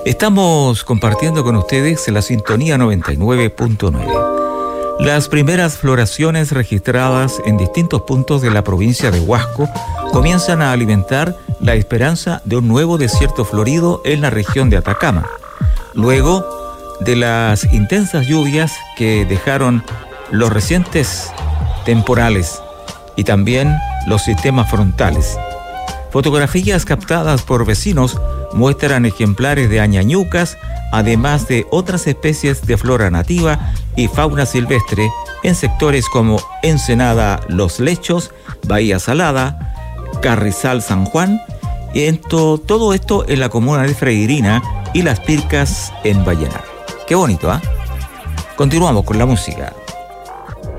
Estamos compartiendo con ustedes la sintonía 99.9. Las primeras floraciones registradas en distintos puntos de la provincia de Huasco comienzan a alimentar la esperanza de un nuevo desierto florido en la región de Atacama, luego de las intensas lluvias que dejaron los recientes temporales y también los sistemas frontales. Fotografías captadas por vecinos muestran ejemplares de añañucas, además de otras especies de flora nativa y fauna silvestre en sectores como Ensenada Los Lechos, Bahía Salada, Carrizal San Juan, y todo esto en la comuna de Freirina y Las Pircas en Vallenar. Qué bonito, ¿ah? Continuamos con la música.